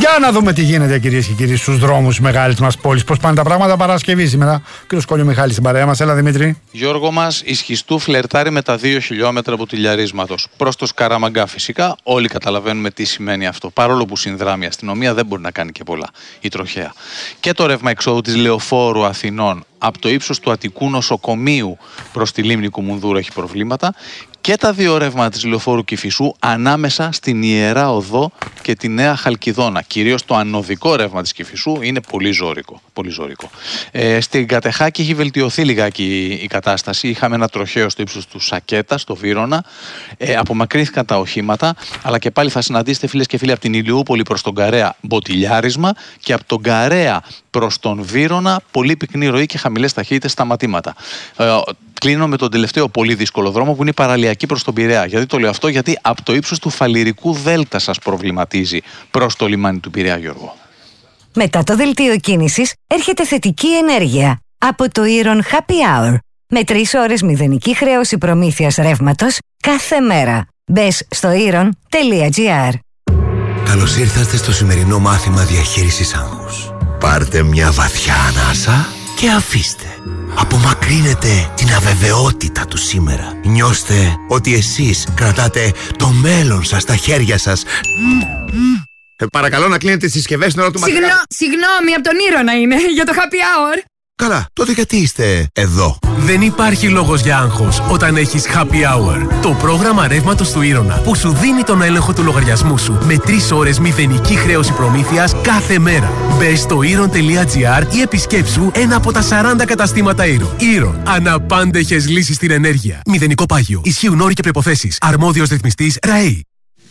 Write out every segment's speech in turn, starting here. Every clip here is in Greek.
Για να δούμε τι γίνεται, κυρίες και κύριοι, στους δρόμους μεγάλης μας πόλης. Πώς πάνε τα πράγματα Παρασκευή σήμερα. Κύριος Κόλλιο Μιχάλης στην παρέα μας. Έλα, Δημήτρη. Γιώργο μας, η Σχιστού φλερτάρει με τα 2 χιλιόμετρα Μποτιλιαρίσματος. Προς το Σκαραμαγκά, φυσικά. Όλοι καταλαβαίνουμε τι σημαίνει αυτό. Παρόλο που συνδράμει η αστυνομία, δεν μπορεί να κάνει και πολλά. Η τροχέα. Και το ρεύμα εξόδου της Λεωφόρου Αθηνών από το ύψος του Αττικού Νοσοκομείου προς τη λίμνη Κουμουνδούρου έχει προβλήματα. Και τα δύο ρεύματα της Λεωφόρου Κηφισού ανάμεσα στην Ιερά Οδό και τη Νέα Χαλκιδόνα. Κυρίως το ανωδικό ρεύμα της Κηφισού είναι πολύ ζώρικο. Στην Κατεχάκη έχει βελτιωθεί λιγάκι η κατάσταση. Είχαμε ένα τροχαίο στο ύψος του Σακέτα, στο Βύρωνα. Απομακρύνθηκαν τα οχήματα, αλλά και πάλι θα συναντήσετε, φίλες και φίλοι, από την Ηλιούπολη προς τον Καρέα μποτιλιάρισμα και από τον Καρέα προς τον Βύρωνα πολύ πυκνή ροή και χαμηλές ταχύτητες σταματήματα. Κλείνω με τον τελευταίο πολύ δύσκολο δρόμο που είναι η παραλιακή προς τον Πειραιά. Γιατί το λέω αυτό? Γιατί από το ύψος του Φαλιρικού Δέλτα σας προβληματίζει προς το λιμάνι του Πειραιά, Γιώργο. Μετά το δελτίο κίνησης έρχεται θετική ενέργεια από το Iron Happy Hour. Με 3 ώρες μηδενική χρέωση προμήθειας ρεύματος κάθε μέρα. Μπες στο iron.gr. Καλώς ήρθατε στο σημερινό μάθημα διαχείρισης άγχους. Πάρτε μια βαθιά ανάσα και αφήστε. Απομακρύνετε την αβεβαιότητα του σήμερα. Νιώστε ότι εσείς κρατάτε το μέλλον σας στα χέρια σας. Παρακαλώ να κλείνετε τις συσκευές στην ώρα του μαθήματος. Συγγνώμη, από τον Ήρωνα είναι, για το happy hour. Καλά, τότε γιατί είστε εδώ? Δεν υπάρχει λόγος για άγχος όταν έχεις Happy Hour. Το πρόγραμμα ρεύματος του Ήρωνα που σου δίνει τον έλεγχο του λογαριασμού σου με 3 ώρες μηδενική χρέωση προμήθειας κάθε μέρα. Μπες στο iron.gr ή επισκέψου ένα από τα 40 καταστήματα Iron. Iron. Αναπάντεχες λύσεις στην ενέργεια. Μηδενικό πάγιο. Ισχύουν όροι και προϋποθέσεις. Αρμόδιος ρυθμιστής ΡΑΕΗ.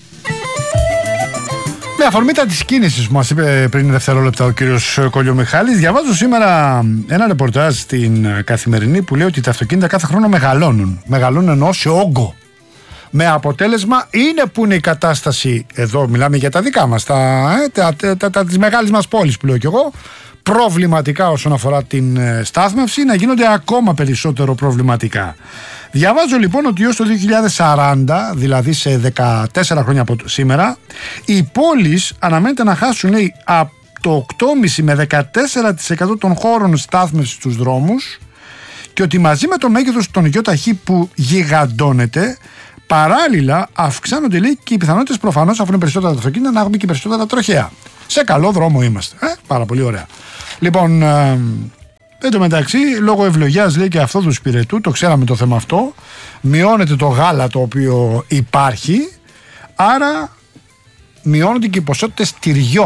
Με αφορμή της κίνησης που μας είπε πριν δευτερόλεπτα ο κύριος Κόλλιο Μιχάλης, διαβάζω σήμερα ένα ρεπορτάζ στην Καθημερινή που λέει ότι τα αυτοκίνητα κάθε χρόνο μεγαλώνουν. Μεγαλώνουν εννοώ σε όγκο. Με αποτέλεσμα είναι που είναι η κατάσταση, εδώ μιλάμε για τα δικά μας, τις μεγάλες μας πόλεις που λέω κι εγώ, προβληματικά όσον αφορά την στάθμευση, να γίνονται ακόμα περισσότερο προβληματικά. Διαβάζω λοιπόν ότι έως το 2040, δηλαδή σε 14 χρόνια από σήμερα, οι πόλεις αναμένεται να χάσουν, λέει, από το 8,5% με 14% των χώρων στάθμευσης στους δρόμους και ότι μαζί με το μέγεθος των ΙΟΤΑΧΗ που γιγαντώνεται, παράλληλα αυξάνονται, λέει, και οι πιθανότητες προφανώς, αφού είναι περισσότερα τα αυτοκίνητα, να έχουμε και περισσότερα τροχαία. Σε καλό δρόμο είμαστε. Πάρα πολύ ωραία. Λοιπόν, εν τω μεταξύ, λόγω ευλογιάς, λέει, και αυτό του Σπιρετού, το ξέραμε το θέμα αυτό, μειώνεται το γάλα το οποίο υπάρχει, άρα μειώνονται και οι ποσότητες τυριών.